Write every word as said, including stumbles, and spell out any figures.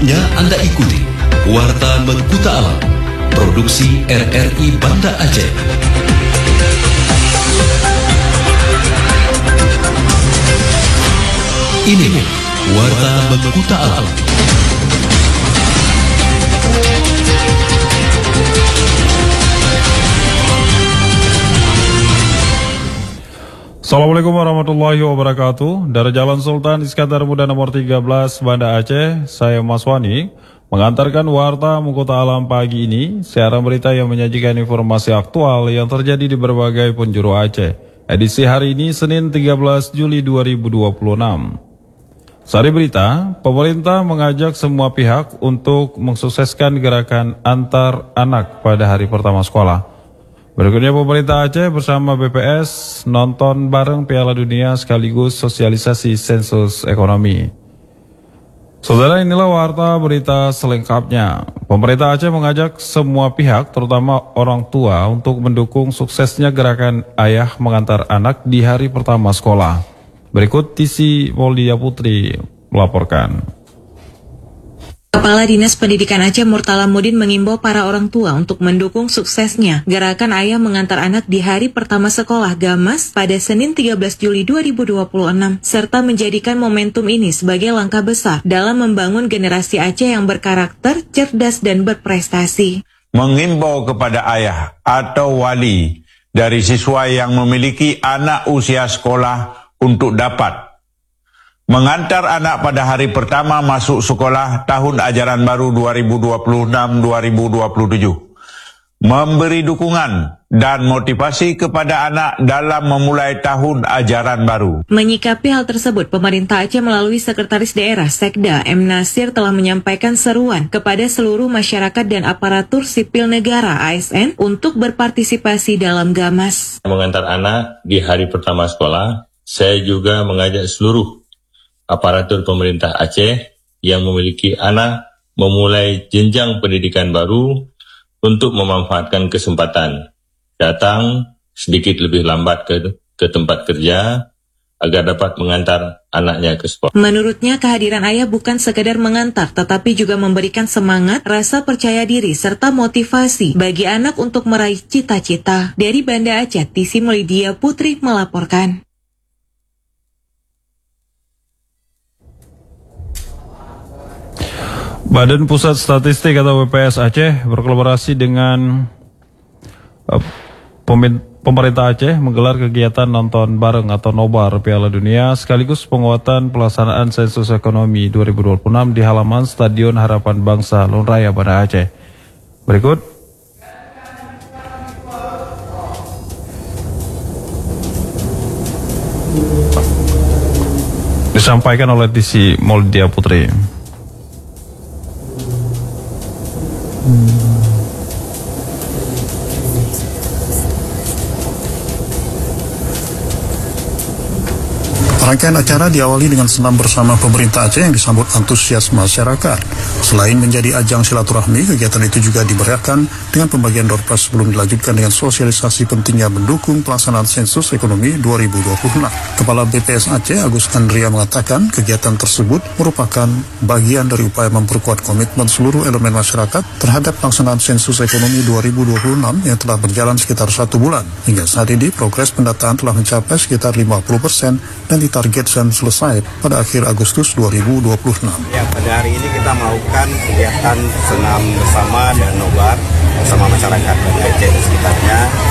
Saatnya Anda ikuti Warta Mengkuta Alam, produksi R R I Banda Aceh. Ini Warta Mengkuta Alam. Assalamualaikum warahmatullahi wabarakatuh. Dari Jalan Sultan Iskandar Muda nomor tiga belas, Banda Aceh, saya Mas Wani mengantarkan Warta Mengkuta Alam pagi ini, siaran berita yang menyajikan informasi aktual yang terjadi di berbagai penjuru Aceh. Edisi hari ini Senin tiga belas Juli dua ribu dua puluh enam. Sari berita, pemerintah mengajak semua pihak untuk mensukseskan gerakan antar anak pada hari pertama sekolah. Berikutnya pemerintah Aceh bersama B P S nonton bareng Piala Dunia sekaligus sosialisasi sensus ekonomi. Saudara, inilah warta berita selengkapnya. Pemerintah Aceh mengajak semua pihak terutama orang tua untuk mendukung suksesnya gerakan ayah mengantar anak di hari pertama sekolah. Berikut Tisi Moldia Putri melaporkan. Kepala Dinas Pendidikan Aceh Murtala-Mudin mengimbau para orang tua untuk mendukung suksesnya gerakan ayah mengantar anak di hari pertama sekolah Gamas pada Senin tiga belas Juli dua ribu dua puluh enam, serta menjadikan momentum ini sebagai langkah besar dalam membangun generasi Aceh yang berkarakter, cerdas, dan berprestasi. Mengimbau kepada ayah atau wali dari siswa yang memiliki anak usia sekolah untuk dapat mengantar anak pada hari pertama masuk sekolah tahun ajaran baru dua ribu dua puluh enam dua ribu dua puluh tujuh. Memberi dukungan dan motivasi kepada anak dalam memulai tahun ajaran baru. Menyikapi hal tersebut, pemerintah Aceh melalui Sekretaris Daerah Sekda M. Nasir telah menyampaikan seruan kepada seluruh masyarakat dan aparatur sipil negara A S N untuk berpartisipasi dalam Gamas. Mengantar anak di hari pertama sekolah, saya juga mengajak seluruh aparatur pemerintah Aceh yang memiliki anak memulai jenjang pendidikan baru untuk memanfaatkan kesempatan datang sedikit lebih lambat ke, ke tempat kerja agar dapat mengantar anaknya ke sekolah. Menurutnya, kehadiran ayah bukan sekedar mengantar, tetapi juga memberikan semangat, rasa percaya diri, serta motivasi bagi anak untuk meraih cita-cita. Dari Banda Aceh, Tisi Moldia Putri melaporkan. Badan Pusat Statistik atau B P S Aceh berkolaborasi dengan uh, pemerintah Aceh menggelar kegiatan nonton bareng atau nobar Piala Dunia sekaligus penguatan pelaksanaan sensus ekonomi dua ribu dua puluh enam di halaman Stadion Harapan Bangsa Lone Raya Banda Aceh. Berikut disampaikan oleh Tisi Moldia Putri. Rangkaian acara diawali dengan senam bersama pemerintah Aceh yang disambut antusias masyarakat. Selain menjadi ajang silaturahmi, kegiatan itu juga diberiakan dengan pembagian door prize sebelum dilanjutkan dengan sosialisasi pentingnya mendukung pelaksanaan sensus ekonomi dua ribu dua puluh enam. Kepala B P S Aceh Agus Andria mengatakan kegiatan tersebut merupakan bagian dari upaya memperkuat komitmen seluruh elemen masyarakat terhadap pelaksanaan sensus ekonomi dua ribu dua puluh enam yang telah berjalan sekitar satu bulan. Hingga saat ini progres pendataan telah mencapai sekitar lima puluh persen dan ditargetkan selesai pada akhir Agustus dua ribu dua puluh enam. Ya, pada hari ini kita melakukan kegiatan senam bersama dan nobar bersama masyarakat Banda Aceh dan sekitarnya